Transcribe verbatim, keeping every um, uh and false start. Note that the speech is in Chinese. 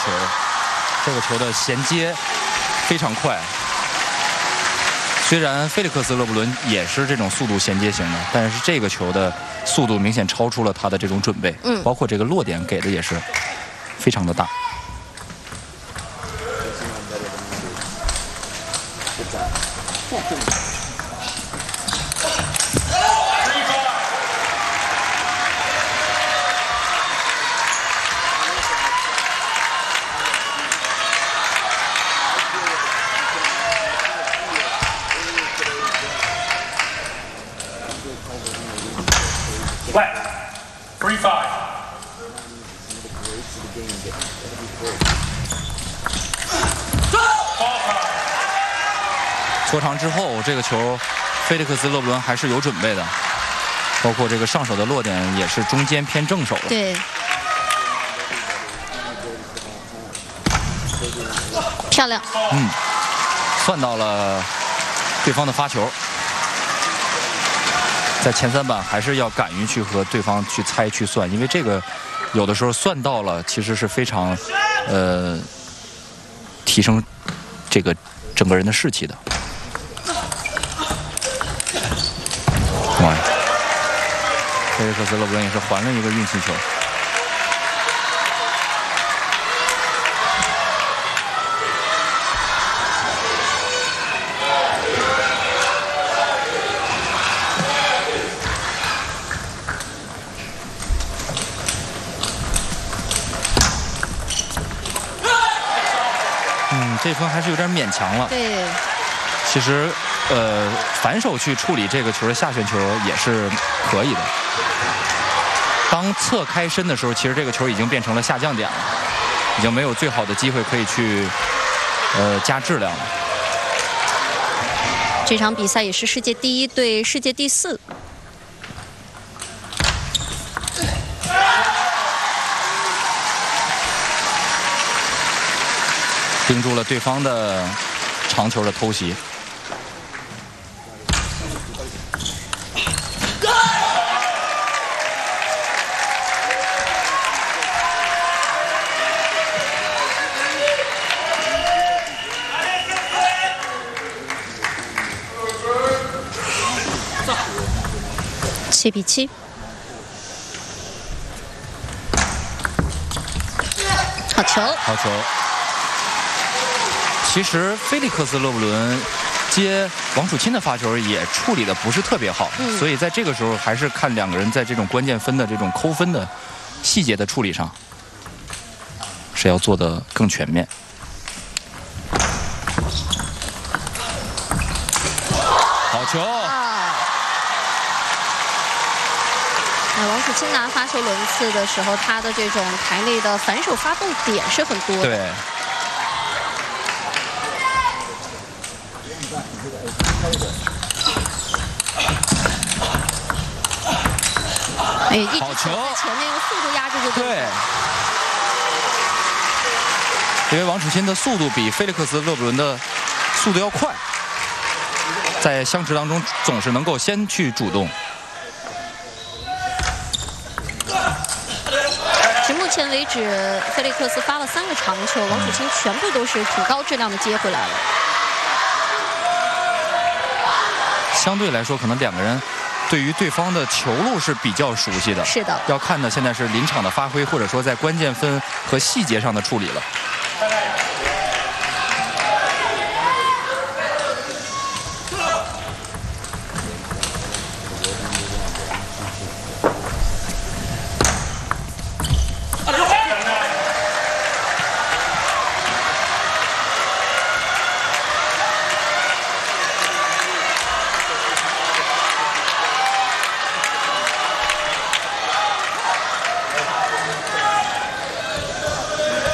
这个球的衔接非常快。虽然菲利克斯·勒布伦也是这种速度衔接型的，但是这个球的速度明显超出了他的这种准备， 嗯， 包括这个落点给的也是非常的大。 Three five. 球长之后，这个球，菲利克斯·勒布伦还是有准备的，包括这个上手的落点也是中间偏正手的。 对，漂亮。 嗯，算到了对方的发球。 在前三板还是要敢于去和对方去猜去算，因为这个有的时候算到了，其实是非常呃提升这个整个人的士气的。哇！菲利克斯·勒布伦也是还了一个运气球。 嗯，这分还是有点勉强了。 对， 其实，呃，反手去处理这个球的下旋球也是可以的。当侧开身的时候，其实这个球已经变成了下降点了，已经没有最好的机会可以去，呃，加质量了。 这场比赛也是世界第一对世界第四。 盯住了对方的长球的偷袭， 七比七。好球！ 好球！其实菲利克斯·勒布伦接王楚钦的发球也处理的不是特别好， 嗯、 所以在这个时候还是看两个人在这种关键分的这种抠分的细节的处理上，是要做的更全面。好球！ 那王楚钦拿发球轮次的时候，他的这种台内的反手发动点是很多的。 对。 哎，一直好球！ 前面用速度压制住对对，因为王楚钦的速度比菲利克斯·勒布伦的速度要快，在相持当中总是能够先去主动。 至目前为止，菲利克斯发了三个长球，王楚钦全部都是挺高质量的接回来了。 相对来说，可能两个人对于对方的球路是比较熟悉的。 是的， 要看的现在是临场的发挥，或者说在关键分和细节上的处理了。